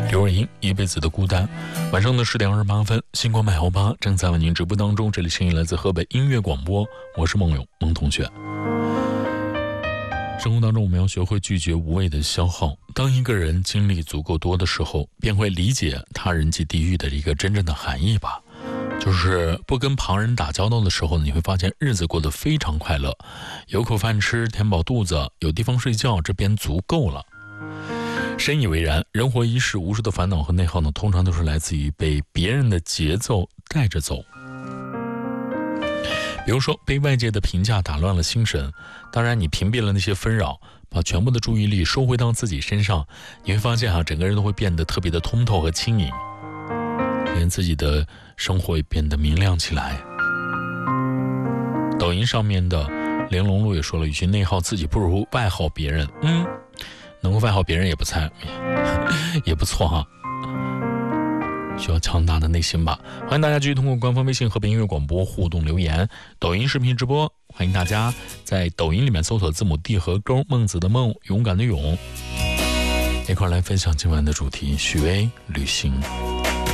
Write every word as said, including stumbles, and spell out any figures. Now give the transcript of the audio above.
刘若英一辈子的孤单。晚上的十点二十八分，星光麦欧巴正在为您直播当中，这里声音来自河北音乐广播，我是梦勇孟同学。生活当中我们要学会拒绝无谓的消耗，当一个人经历足够多的时候，便会理解他人即地狱的一个真正的含义吧。就是不跟旁人打交道的时候，你会发现日子过得非常快乐，有口饭吃，填饱肚子，有地方睡觉，这便足够了。深以为然，人活一世，无数的烦恼和内耗呢，通常都是来自于被别人的节奏带着走。比如说被外界的评价打乱了心神，当然你屏蔽了那些纷扰，把全部的注意力收回到自己身上，你会发现啊，整个人都会变得特别的通透和轻盈，连自己的生活也变得明亮起来。抖音上面的玲珑露也说了一句，内耗自己不如外耗别人。嗯，能够外耗别人也不猜也不错哈，需要强大的内心吧。欢迎大家继续通过官方微信河北音乐广播互动留言，抖音视频直播，欢迎大家在抖音里面搜索字母 D 和勾，孟子的孟，勇敢的勇，一块来分享今晚的主题，许巍旅行。